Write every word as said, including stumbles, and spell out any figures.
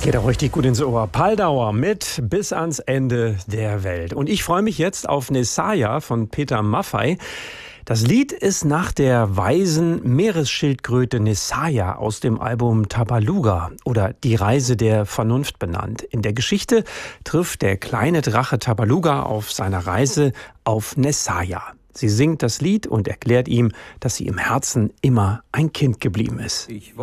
Geht auch richtig gut ins Ohr. Paldauer mit Bis ans Ende der Welt. Und ich freue mich jetzt auf Nesaya von Peter Maffay. Das Lied ist nach der weisen Meeresschildkröte Nesaya aus dem Album Tabaluga oder Die Reise der Vernunft benannt. In der Geschichte trifft der kleine Drache Tabaluga auf seiner Reise auf Nesaya. Sie singt das Lied und erklärt ihm, dass sie im Herzen immer ein Kind geblieben ist. Ich